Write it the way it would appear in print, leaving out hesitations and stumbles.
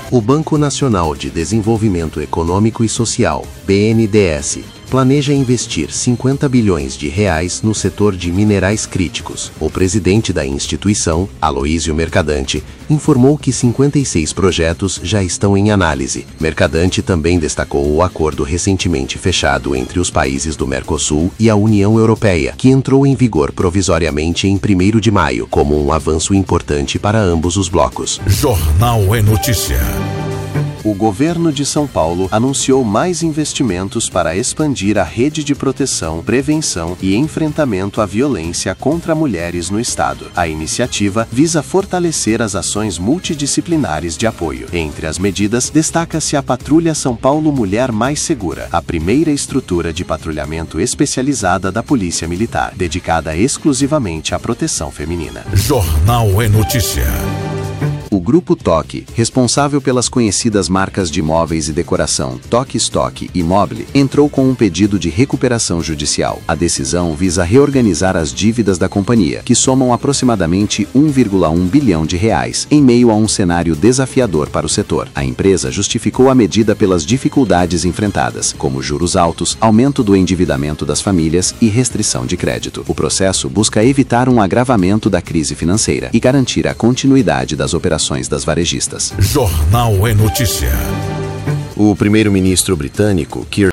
O Banco Nacional de Desenvolvimento Econômico e Social, BNDES, planeja investir 50 bilhões de reais no setor de minerais críticos. O presidente da instituição, Aloísio Mercadante, informou que 56 projetos já estão em análise. Mercadante também destacou o acordo recentemente fechado entre os países do Mercosul e a União Europeia, que entrou em vigor provisoriamente em 1º de maio, como um avanço importante para ambos os blocos. Jornal é Notícia. O governo de São Paulo anunciou mais investimentos para expandir a rede de proteção, prevenção e enfrentamento à violência contra mulheres no estado. A iniciativa visa fortalecer as ações multidisciplinares de apoio. Entre as medidas, destaca-se a Patrulha São Paulo Mulher Mais Segura, a primeira estrutura de patrulhamento especializada da Polícia Militar, dedicada exclusivamente à proteção feminina. Jornal é Notícia. O Grupo Toque, responsável pelas conhecidas marcas de móveis e decoração Toque Stock e Mobile, entrou com um pedido de recuperação judicial. A decisão visa reorganizar as dívidas da companhia, que somam aproximadamente 1,1 bilhão de reais, em meio a um cenário desafiador para o setor. A empresa justificou a medida pelas dificuldades enfrentadas, como juros altos, aumento do endividamento das famílias e restrição de crédito. O processo busca evitar um agravamento da crise financeira e garantir a continuidade das operações das varejistas. Jornal é Notícia. O primeiro-ministro britânico, Keir